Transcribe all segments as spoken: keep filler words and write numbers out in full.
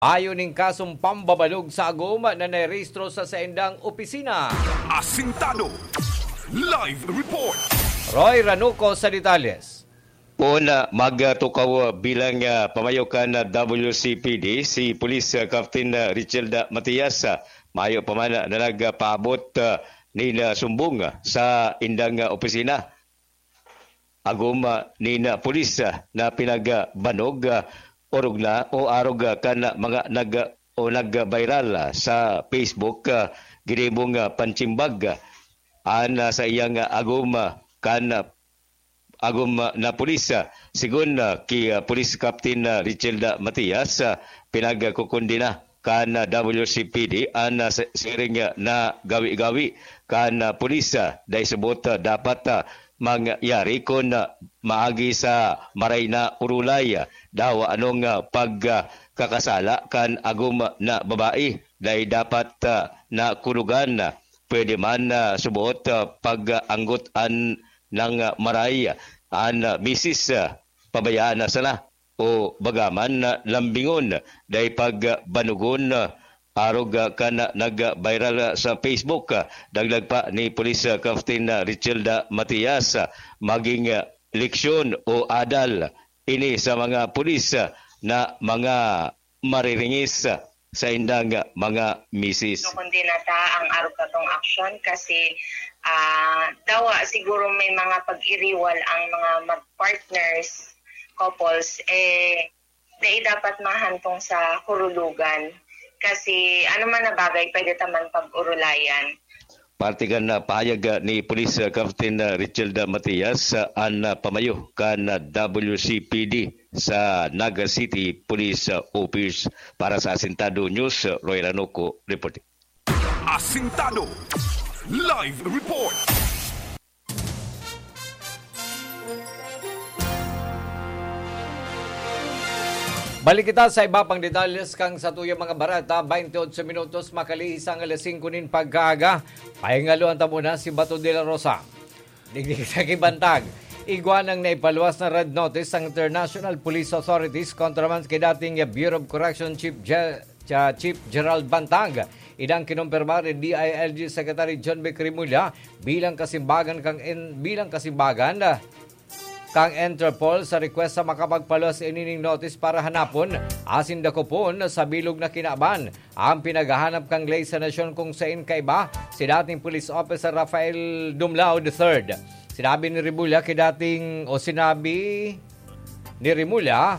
Ayon ning kasong pambabalog sa aguma na nairehistro sa saindang opisina. Asintado Live Report. Roy Ranuco sa detalles. Una, magtukaw bilang uh, pamayokan na W C P D si Police uh, Captain uh, Richelda Matias. Uh, mayo pa man na nagpaabot uh, ni na sumbong uh, sa indang uh, opisina. Aguma ni na pulis uh, na pinagbanog uh, orog na o arog uh, kana mga nag o nag-viral uh, sa Facebook uh, ginibong uh, panchimbag uh, ana sa iyang uh, aguma kana agum uh, na pulis uh, sigun uh, ki uh, Police Captain uh, Richelda Matias uh, pinagkukundina kan uh, W C P D ana uh, siring uh, na gawi-gawi kan uh, pulis uh, dahil subot uh, dapat uh, mangyari kon uh, maagi sa maray na urulay uh, daw anong uh, pagkakasala uh, kan agum uh, na babae dahil dapat uh, na kulugan uh, pwede man uh, subot uh, pag-anggotan ng uh, maray an uh, misis uh, pabayaan na sana o bagaman na uh, lambingon dahil pagbanugon uh, arog uh, kan uh, nag-viral uh, sa Facebook uh, dagdag pa ni Police uh, Captain uh, Richelda Matias uh, maging uh, leksyon o adal ini sa mga pulis uh, na mga mariringis uh, sa indang uh, mga misis. No, kundi nata ang arog katong action kasi Uh, dawa siguro may mga pag-iriwal ang mga mag-partners, couples, eh, dahil dapat mahantong sa hurulugan. Kasi ano man na bagay, pwede taman pag-urulayan. Partigan na pahayag ni Police Captain Richelda Matias ang pamayo kan W C P D sa Naga City Police Office. Para sa Asintado News, Roy Ranuco reporting. Asintado Live Report. Balik kita sa iba pang detalles kang sa tuyang mga barata. twenty-eight minutos makalihis ang alas singko nin pagkaaga. Pahingalo ang muna si Bato de la Rosa. Digdig sa kibantag. Iguanang naipaluwas na red notice ang International Police Authorities kontra man kay dating Bureau of Correction Chief, Ge- Chief Gerald Bantag. Idang kinumpirma ni D I L G Secretary John B. Crimulya bilang kasimbagan kang en, bilang kasimbagan kang Interpol sa request sa makapagpalos inining notice para hanapon asin dakopon sa bilog na kinaban ang pinaghahanap kang lay sa nasyon kung sain kaiba si dating Police Officer Rafael Dumlao the third. Sinabi ni Rimulya kay dating o sinabi ni Rimulya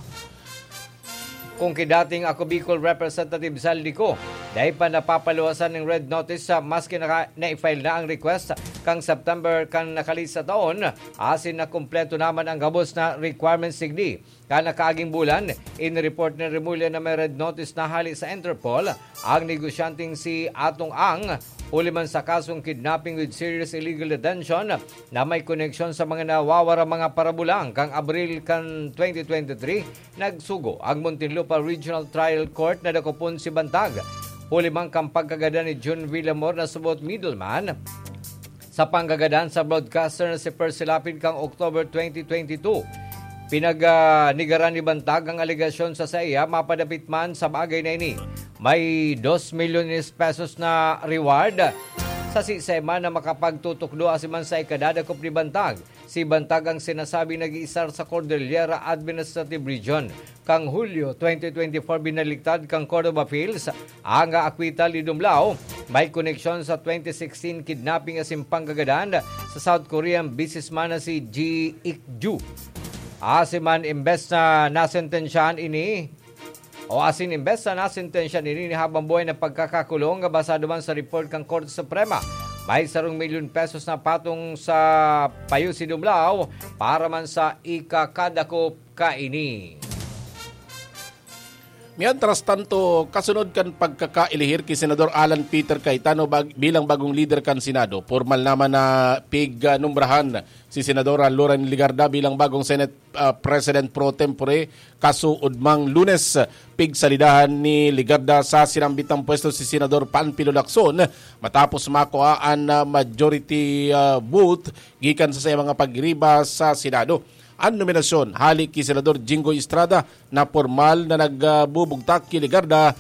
kung kidating ako Bicol Representative Saldico dahil pa napapaluwasan ng red notice sa maski na, na-file na ang request kang September kang nakalisa taon asin na kumpleto naman ang gabos na requirements sigdi. Kana kaaging bulan, in-report ni Remulla na may red notice na hali sa Interpol ang negosyanteng si Atong Ang uli man sa kasong kidnapping with serious illegal detention na may koneksyon sa mga nawawara mga parabulang kang Abril kan twenty twenty-three nagsugo ang Muntinlupa Regional Trial Court na dakopon si Bantag. Huli man kang pagkagada ni June Villamor na subot middleman sa panggagadan sa broadcaster na si Percy Lapid kang October twenty twenty-two. Pinag-nigaran uh, ni Bantag ang aligasyon sa S A I A mapadapit man sa bagay na ini. May two milyones pesos na reward sa sistema na makapagtutukdo asiman sa ikadadakop ni Bantag. Si Bantag ang sinasabi nag-iisar sa Cordillera Administrative Region. Kang Hulyo twenty twenty-four binaliktad kang Cordova Fields ang akwita ni Dumlao. May koneksyon sa twenty sixteen kidnapping asim panggagadan sa South Korean businessman na si Ji Ik-ju. Asiman imbes na nasentensyahan ini o asin imbes na nasentensyahan ini ni habang buhay na pagkakakulong basado man sa report kang Korte Suprema. May sarong milyon pesos na patong sa payo si Dumlao para man sa ikakadakop kaini. Mientras tanto, kasunod kan pagkakailihir ki Senador Alan Peter Cayetano bag, bilang bagong leader kan Senado. Formal naman na pig-numbrahan si Senadora Loren Ligarda bilang bagong Senate uh, President pro tempore. Kaso udmang Lunes, pigsalidahan ni Ligarda sa sinambitang pwesto si Senador Panfilo Lacson matapos makuhaan na majority uh, vote gikan sa sa mga pagriba sa Senado. Ang nominasyon halik ki Senador Jinggoy Estrada na formal na nagbubugtak ki Ligarda